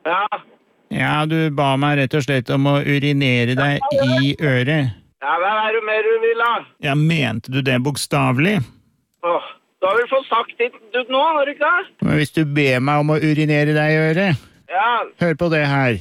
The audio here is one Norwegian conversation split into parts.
Ja. Ja, du ba meg rett og slett om å urinere deg i øret. Ja, hva er det mer du vil ha? Ja, mente du det bokstavelig? Åh, du har vel fått sagt ditt ut nå, har du ikke det? Men hvis du ber meg om å urinere deg i øret, Ja, hør på det her.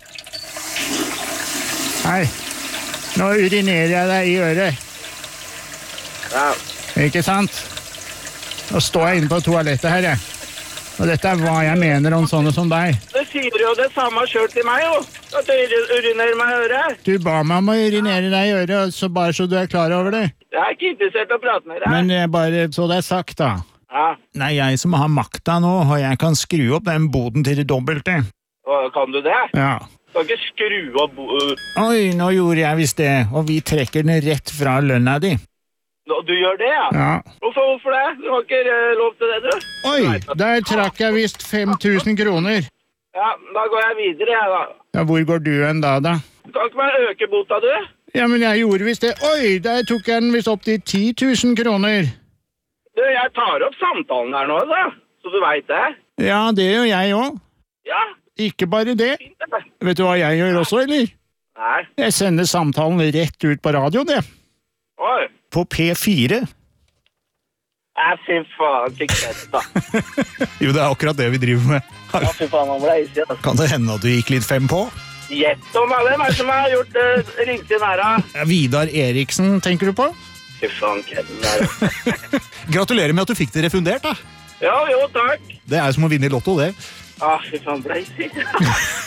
Hei, nå urinerer jeg deg i øret. ja. Ikke sant? Nå står jeg inne på toalettet her, jeg. Og dette er hva jeg mener om sånne som deg. Du sier jo det samme selv til meg, jo. At du urinerer meg i øret. Du ba meg om å urinere deg i øret, så bare så du er klar over det. Jeg er ikke interessert i å prate med deg. Men jeg bare så det er sagt, da. Ja, Nei, jeg som har makta nå, og jeg kan skru opp den boden til det dobbelte. og kan du det? Ja. Du kan ikke skru opp Oi, nå gjorde jeg visst det, og vi trekker den rett fra lønna di. Du gjør det, ja? Ja. Hvorfor det? Du har ikke lov til det, du? Oi, der trakk jeg visst 5000 kroner. Ja, da går jeg videre, jeg da. Ja, hvor går du hen da? Du kan ikke bare øke bota, du? Ja, men jeg gjorde visst det. Oi, der tok jeg den visst opp til 10 000 kroner. Du, jeg tar opp samtalen her nå, da. Så du vet det. Ja, det gjør jeg også. Ja, Ikke bare det. fint det. Vet du hva jeg gjør også, eller? Nei. Jeg sender samtalen rett ut på radioen, det. Oi. På P4. Nei, fy faen, fikk det da. Jo, det er akkurat det vi driver med. Ja, fy faen, han ble hissig, da. Kan det hende at du gikk litt 5 på? Gjett om hvem er det som har gjort ringt inn her, da? Ja, Vidar Eriksen, tenker du på? Fy faen, Kevin der. Gratulerer med at du fikk det refundert, da. Ja, jo, takk. Det er som å vinne i lotto, det. Ah, fy faen, ble hissig.